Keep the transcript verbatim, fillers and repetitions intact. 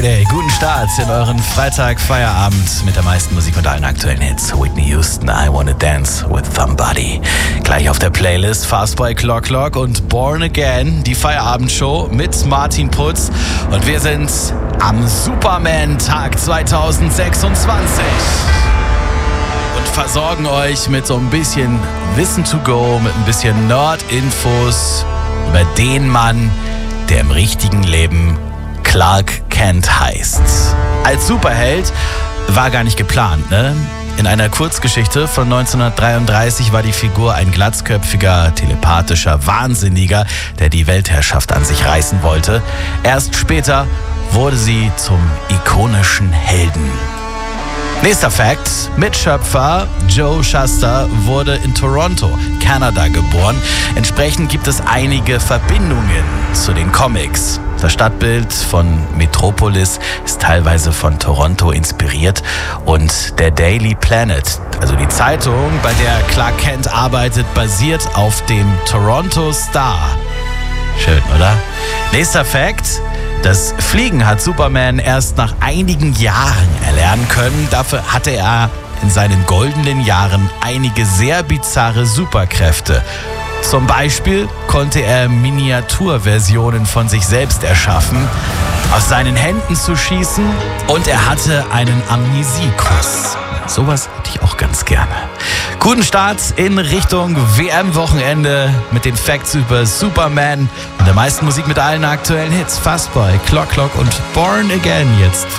Friday. Guten Start in euren Freitag-Feierabend mit der meisten Musik und allen aktuellen Hits. Whitney Houston, I Wanna Dance with Somebody. Gleich auf der Playlist Fastboy Clock Clock und Born Again, die Feierabendshow mit Martin Putz. Und wir sind am Superman-Tag zweitausendsechsundzwanzig. Und versorgen euch mit so ein bisschen Wissen to go, mit ein bisschen Nerd-Infos über den Mann, der im richtigen Leben Clark Kent heißt. Als Superheld war gar nicht geplant, ne? In einer Kurzgeschichte von neunzehnhundertdreiunddreißig war die Figur ein glatzköpfiger, telepathischer Wahnsinniger, der die Weltherrschaft an sich reißen wollte. Erst später wurde sie zum ikonischen Helden. Nächster Fact: Mitschöpfer Joe Shuster wurde in Toronto, Kanada geboren. Entsprechend gibt es einige Verbindungen zu den Comics. Das Stadtbild von Metropolis ist teilweise von Toronto inspiriert und der Daily Planet, also die Zeitung, bei der Clark Kent arbeitet, basiert auf dem Toronto Star. Schön, oder? Nächster Fact: Das Fliegen hat Superman erst nach einigen Jahren erlernen können. Dafür hatte er in seinen goldenen Jahren einige sehr bizarre Superkräfte. Zum Beispiel konnte er Miniaturversionen von sich selbst erschaffen, aus seinen Händen zu schießen, und er hatte einen Amnesiekuss. Sowas hätte ich auch ganz gerne. Guten Start in Richtung W M-Wochenende mit den Facts über Superman und der meisten Musik mit allen aktuellen Hits. Fastboy, Clock Clock und Born Again jetzt.